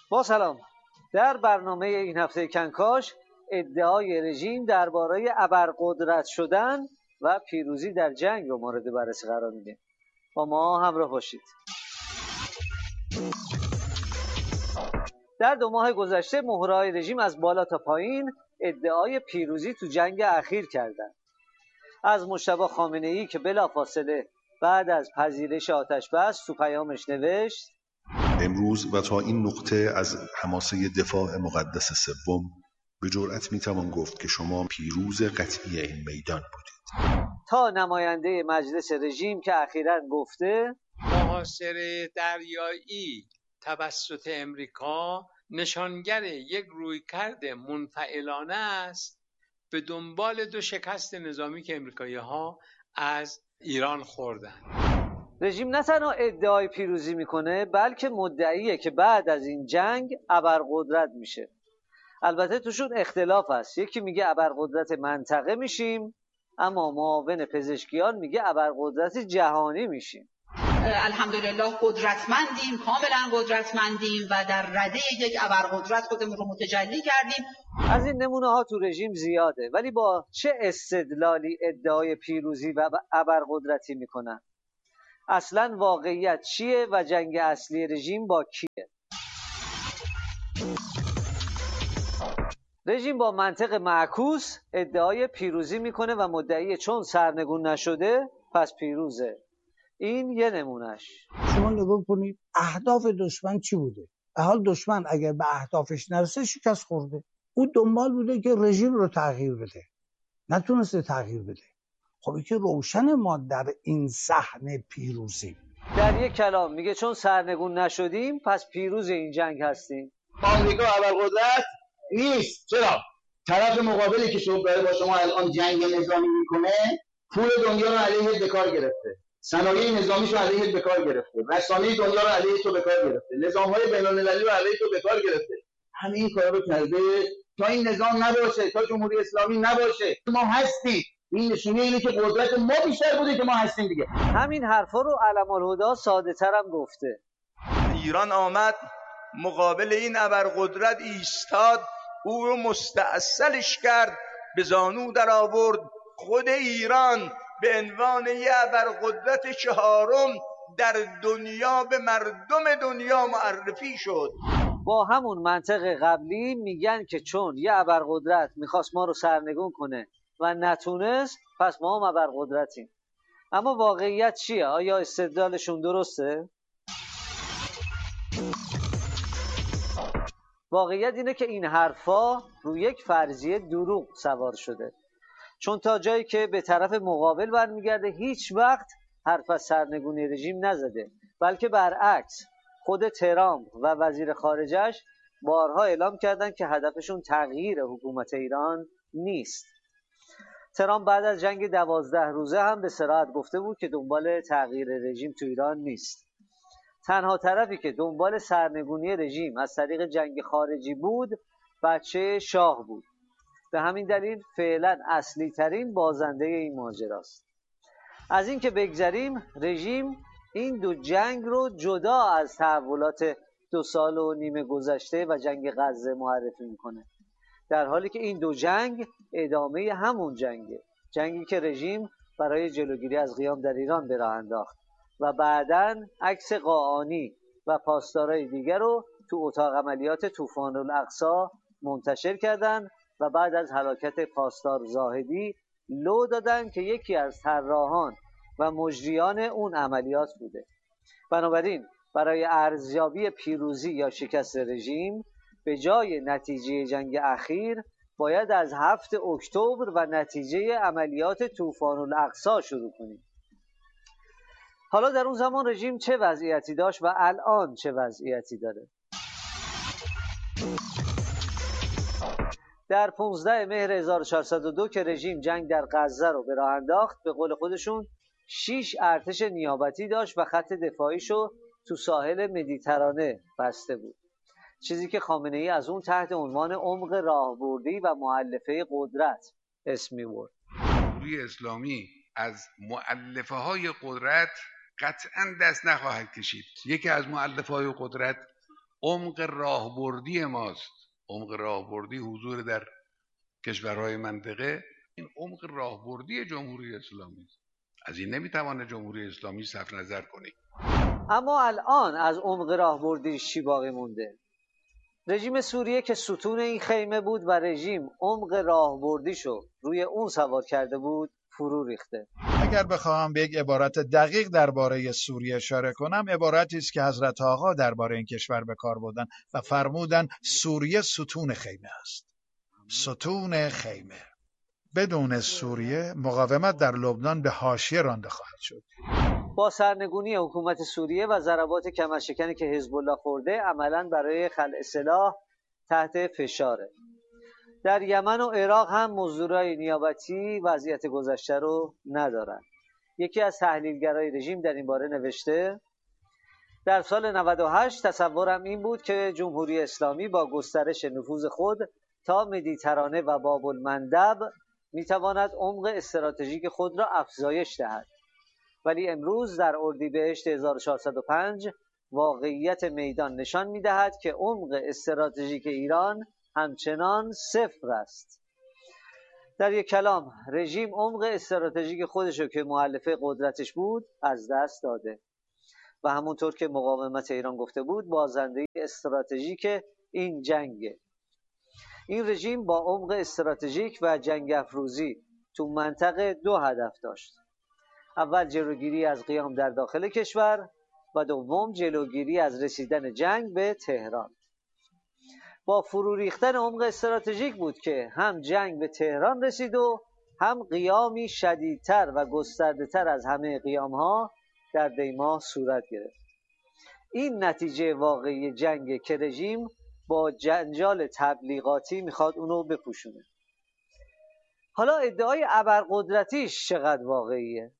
با سلام. در برنامه این هفته کنکاش ادعای رژیم درباره ابرقدرت شدن و پیروزی در جنگ رو مورد بررسی قرار میدیم. با ما همراه باشید. در 2 ماه گذشته مهره‌های رژیم از بالا تا پایین ادعای پیروزی تو جنگ اخیر کردند. از مجتبی خامنه‌ای که بلافاصله بعد از پذیرش آتش‌بس تو پیامش نوشت: امروز و تا این نقطه از حماسه دفاع مقدس سوم به جرأت میتوان گفت که شما پیروز قطعی این میدان بودید. تا نماینده مجلس رژیم که اخیراً گفته محاصره دریایی توسط امریکا نشانگر یک رویکرد منفعلانه است به دنبال 2 شکست نظامی که امریکایی‌ها از ایران خوردند. رژیم نه تنها ادعای پیروزی میکنه بلکه مدعیه که بعد از این جنگ ابرقدرت میشه. البته توشون اختلاف هست. یکی میگه ابرقدرت منطقه میشیم، اما معاون پزشکیان میگه ابرقدرت جهانی میشیم. الحمدلله قدرتمندیم، کاملا قدرتمندیم و در رده یک ابرقدرت خودمون رو متجلی کردیم. از این نمونه ها تو رژیم زیاده، ولی با چه استدلالی ادعای پیروزی و ابرقدرتی میکنن؟ اصلا واقعیت چیه و جنگ اصلی رژیم با کیه؟ رژیم با منطق معکوس ادعای پیروزی میکنه و مدعی چون سرنگون نشده پس پیروزه. این یه نمونهش. شما نگاه کنید اهداف دشمن چی بوده؟ به حال دشمن اگر به اهدافش نرسه شکست خورده. او دنبال بوده که رژیم رو تغییر بده، نتونسته تغییر بده. خب این که روشن ما در این صحنه پیروزی. در یک کلام میگه چون سرنگون نشدیم پس پیروز این جنگ هستیم. آمریکا ابرقدرت نیست. چرا؟ طرف مقابلی که شما داره با شما الان جنگ نظامی میکنه پول دنیا رو علیه به کار گرفته، صنایع نظامیش رو علیه به کار گرفته، رسانه دنیا رو علیه تو به کار گرفته، نظام‌های بین‌المللی رو علیه تو به کار گرفته. همین کارا رو کرده تا این نظام نباشه، تا جمهوری اسلامی نباشه. ما هستیم. این نشونه اینه که قدرت ما بیشتر بوده که ما هستیم دیگه. همین حرفا رو علم‌الهدی ساده ترم گفته. ایران آمد مقابل این ابرقدرت ایستاد، او رو مستاصلش کرد، به زانو در آورد. خود ایران به عنوان یه ابرقدرت 4م در دنیا به مردم دنیا معرفی شد. با همون منطق قبلی میگن که چون یه ابرقدرت میخواست ما رو سرنگون کنه و نتونست پس ما هم ابرقدرتیم. اما واقعیت چیه؟ آیا استدلالشون درسته؟ واقعیت اینه که این حرفا روی یک فرضیه دروغ سوار شده، چون تا جایی که به طرف مقابل برمیگرده هیچ وقت حرف از سرنگونی رژیم نزده، بلکه برعکس خود ترامپ و وزیر خارجش بارها اعلام کردن که هدفشون تغییر حکومت ایران نیست. ترامپ بعد از جنگ 12 روزه هم به صراحت گفته بود که دنبال تغییر رژیم تو ایران نیست. تنها طرفی که دنبال سرنگونی رژیم از طریق جنگ خارجی بود بچه شاه بود. به همین دلیل فعلا اصلی ترین بازنده این ماجراست. از این که بگذریم، رژیم این 2 جنگ رو جدا از تحولات 2.5 سال گذشته و جنگ غزه معرفی میکنه، در حالی که این 2 جنگ ادامه همون جنگه، جنگی که رژیم برای جلوگیری از قیام در ایران به راه انداخت و بعداً عکس قاآنی و پاسدارای دیگر رو تو اتاق عملیات طوفان الاقصی منتشر کردن و بعد از هلاکت پاسدار زاهدی لو دادن که یکی از طراحان و مجریان اون عملیات بوده. بنابراین برای ارزیابی پیروزی یا شکست رژیم به جای نتیجه جنگ اخیر باید از 7 اکتبر و نتیجه عملیات طوفان الاقصی شروع کنیم. حالا در اون زمان رژیم چه وضعیتی داشت و الان چه وضعیتی داره؟ در 15 مهر 1402 که رژیم جنگ در غزه رو به راه انداخت، به قول خودشون 6 ارتش نیابتی داشت و خط دفاعیشو تو ساحل مدیترانه بسته بود. چیزی که خامنه‌ای از اون تحت عنوان عمق راهبردی و مؤلفه قدرت اسم می‌برد. جمهوری اسلامی از مؤلفه های قدرت قطعا دست نخواهد کشید. یکی از مؤلفه های قدرت عمق راهبردی ماست. عمق راهبردی حضور در کشورهای منطقه، این عمق راهبردی جمهوری اسلامی است. از این نمیتوانه جمهوری اسلامی صرف نظر کنی. اما الان از عمق راهبردیش چی باقی مونده؟ رژیم سوریه که ستون این خیمه بود و رژیم عمق راهبردیشو روی اون سوار کرده بود فرو ریخته. اگر بخواهم به یک عبارت دقیق درباره سوریه اشاره کنم، عبارتی است که حضرت آقا درباره این کشور به کار بردن و فرمودن سوریه ستون خیمه است. ستون خیمه. بدون سوریه مقاومت در لبنان به حاشیه رانده خواهد شد. با سرنگونی حکومت سوریه و ضربات کمرشکنی که حزب الله خورده، عملاً برای خلع سلاح تحت فشاره. در یمن و عراق هم مزدورای نیابتی وضعیت گذشته رو ندارن. یکی از تحلیلگرای رژیم در این باره نوشته در سال 98 تصورم این بود که جمهوری اسلامی با گسترش نفوذ خود تا مدیترانه و باب المندب میتواند عمق استراتژیک خود را افزایش دهد. ولی امروز در اردیبهشت 1405 واقعیت میدان نشان میدهد که عمق استراتژیک ایران همچنان صفر است. در یک کلام، رژیم عمق استراتژیک خودشو که مؤلفه قدرتش بود از دست داده و همونطور که مقاومت ایران گفته بود بازنده استراتژیک این جنگه. این رژیم با عمق استراتژیک و جنگ افروزی تو منطقه دو هدف داشت. اول جلوگیری از قیام در داخل کشور و دوم جلوگیری از رسیدن جنگ به تهران. با فرو ریختن عمق استراتژیک بود که هم جنگ به تهران رسید و هم قیامی شدیدتر و گسترده‌تر از همه قیام‌ها در دیماه صورت گرفت. این نتیجه واقعی جنگ که رژیم با جنجال تبلیغاتی میخواد اونو بپوشونه. حالا ادعای ابرقدرتیش چقدر واقعیه؟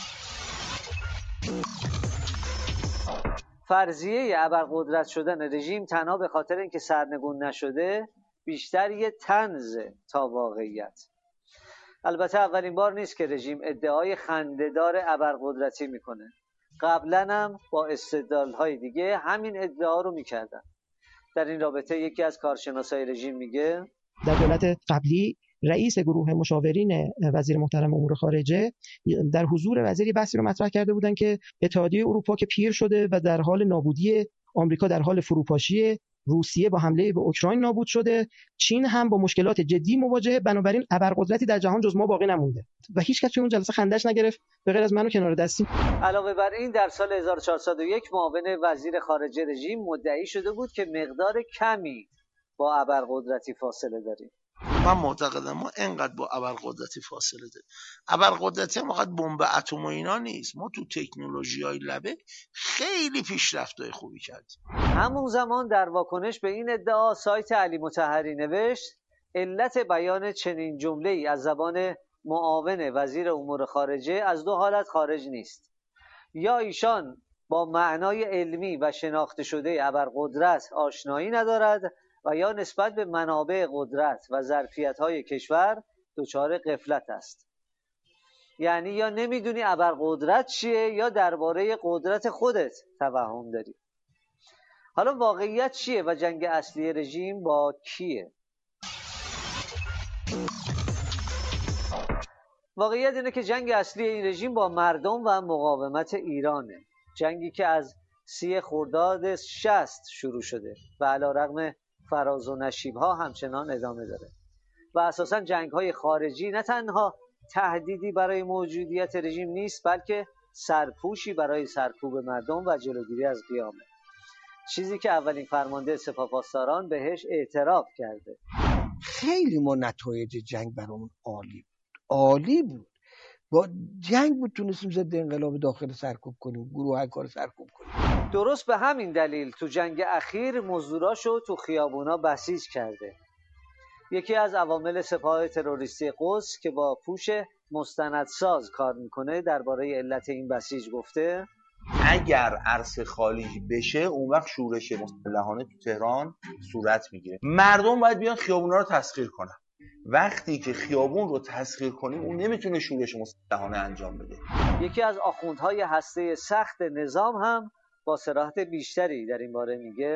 فرضیه ابرقدرت شدن رژیم تنها به خاطر اینکه سرنگون نشده بیشتر یه طنزه تا واقعیت. البته اولین بار نیست که رژیم ادعای خنده‌دار ابرقدرتی میکنه. قبلا هم با استدلال‌های دیگه همین ادعا رو میکردن. در این رابطه یکی از کارشناسای رژیم میگه در دولت قبلی رئیس گروه مشاورین وزیر محترم امور خارجه در حضور وزیری بحثی رو مطرح کرده بودن که اتحادیه اروپا که پیر شده و در حال نابودی، آمریکا در حال فروپاشی، روسیه با حمله به اوکراین نابود شده، چین هم با مشکلات جدی مواجهه، بنابراین ابرقدرتی در جهان جز ما باقی نمونده و هیچ کس توی اون جلسه خندش نگرفت به غیر از من و کنار دستی. علاوه بر این در سال 1401 معاون وزیر خارجه رژیم مدعی شده بود که مقدار کمی با ابرقدرتی فاصله داریم. من معتقدم ما اینقدر با ابرقدرتی فاصله داریم. ابرقدرتی هم فقط بمب اتم و اینا نیست، ما تو تکنولوژی‌های لبه خیلی پیشرفت‌های خوبی کردیم. همون زمان در واکنش به این ادعا سایت علی مطهری نوشت علت بیان چنین جمله‌ای از زبان معاون وزیر امور خارجه از دو حالت خارج نیست: یا ایشان با معنای علمی و شناخته شده ابرقدرت آشنایی ندارد و یا نسبت به منابع قدرت و ظرفیت‌های کشور دچار غفلت است. یعنی یا نمیدونی ابرقدرت چیه یا درباره قدرت خودت توهم داری. حالا واقعیت چیه و جنگ اصلی رژیم با کیه؟ واقعیت اینه که جنگ اصلی این رژیم با مردم و مقاومت ایرانه. جنگی که از 30 خرداد 60 شروع شده و علیرغم فراز و نشیب‌ها همچنان ادامه داره و اساساً جنگ‌های خارجی نه تنها تهدیدی برای موجودیت رژیم نیست بلکه سرپوشی برای سرکوب مردم و جلوگیری از قیامه، چیزی که اولین فرمانده سپاه پاسداران بهش اعتراف کرده. خیلی ما نتایج جنگ برامون عالی بود. با جنگ بود تونستیم ضد انقلاب داخل سرکوب کنیم، گروه کار سرکوب کنیم. درست به همین دلیل تو جنگ اخیر مزدوراشو تو خیابونا بسیج کرده. یکی از عوامل سپاه تروریستی قدس که با پوش مستندساز کار میکنه درباره علت این بسیج گفته اگر عرصه خالی بشه اون وقت شورش مسلحانه تو تهران صورت میگیره. مردم باید بیان خیابونا رو تسخیر کنن. وقتی که خیابون رو تسخیر کنیم اون نمیتونه شورش مسلحانه انجام بده. یکی از آخوندهای هسته سخت نظام هم با صراحت بیشتری در این باره میگه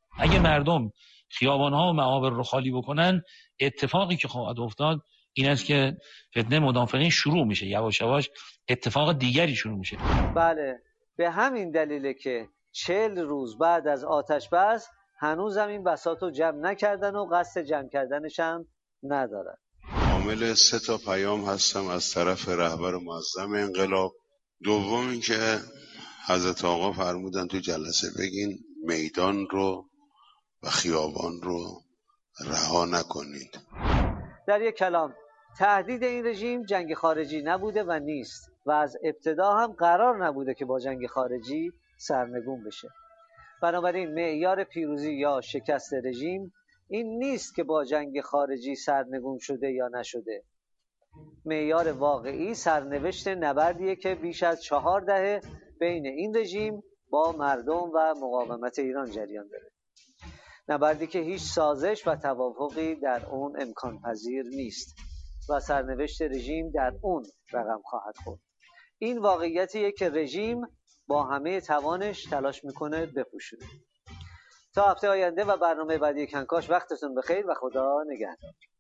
اگه مردم خیابان‌ها و معابر رو خالی بکنن، اتفاقی که خواهد افتاد این است که فتنه مدافعین شروع میشه، یواش یواش اتفاق دیگری شروع میشه. بله، به همین دلیله که 40 روز بعد از آتش بس هنوز هم این بساط رو جمع نکردن و قصد جمع کردنش هم ندارن. حامل 3 پیام هستم از طرف رهبر معظم انقلاب. دوم اینکه حضرت آقا فرمودن تو جلسه بگین میدان رو و خیابان رو رها نکنید. در یک کلام، تهدید این رژیم جنگ خارجی نبوده و نیست و از ابتدا هم قرار نبوده که با جنگ خارجی سرنگون بشه. بنابراین معیار پیروزی یا شکست رژیم این نیست که با جنگ خارجی سرنگون شده یا نشده. معیار واقعی سرنوشت نبردیه که بیش از 4 دهه بین این رژیم با مردم و مقاومت ایران جریان داره. نبردی که هیچ سازش و توافقی در اون امکان پذیر نیست و سرنوشت رژیم در اون رقم خواهد خورد. این واقعیتیه که رژیم با همه توانش تلاش میکنه بپوشونه. تا هفته آینده و برنامه بعدی کنکاش وقتتون بخیر و خدا نگهدار.